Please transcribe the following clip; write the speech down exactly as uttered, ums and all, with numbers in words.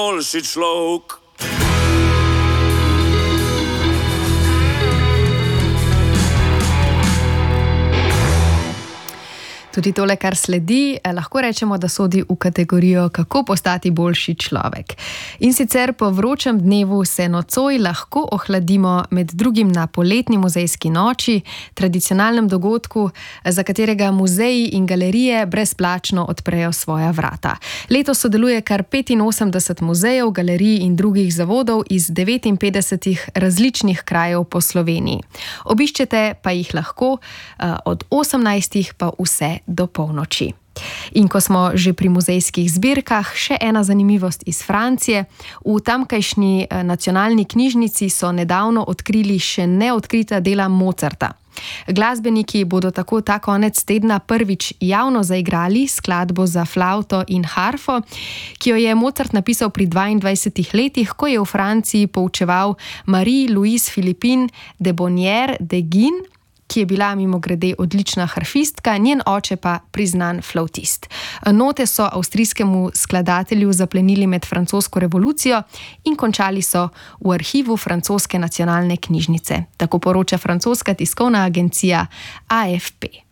boljši človek. Tudi tole, kar sledi, lahko rečemo, da sodi v kategorijo kako postati boljši človek. In sicer po vročem dnevu se nocoj lahko ohladimo med drugim na poletni muzejski noči, tradicionalnem dogodku, za katerega muzeji in galerije brezplačno odprejo svoja vrata. Letos sodeluje kar petinosemdeset muzejev, galerij in drugih zavodov iz devetinpetdesetih različnih krajev po Sloveniji. Obiščete pa jih lahko od osemnajstih pa vse do polnoči. In ko smo že pri muzejskih zbirkah, še ena zanimivost iz Francije. V tamkajšnji nacionalni knjižnici so nedavno odkrili še neodkrita dela Mozarta. Glasbeniki bodo tako ta konec tedna prvič javno zaigrali skladbo za flavto in harfo, ki jo je Mozart napisal pri dvaindvajsetih letih, ko je v Franciji poučeval Marie-Louise Philippine de Bonnière de Guin, ki je bila mimogrede odlična harfistka, njen oče pa priznan flavtist. Note so avstrijskemu skladatelju zaplenili med francosko revolucijo in končali so v arhivu francoske nacionalne knjižnice. Tako poroča francoska tiskovna agencija A F P.